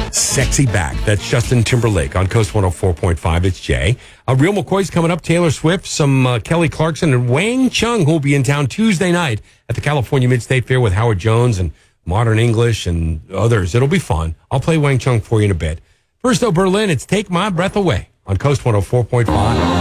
Sexy Back. That's Justin Timberlake on Coast 104.5. It's Jay. Real McCoy's coming up. Taylor Swift, some Kelly Clarkson, and Wang Chung, who will be in town Tuesday night at the California Mid-State Fair with Howard Jones and Modern English and others. It'll be fun. I'll play Wang Chung for you in a bit. First, though, Berlin, it's Take My Breath Away on Coast 104.5.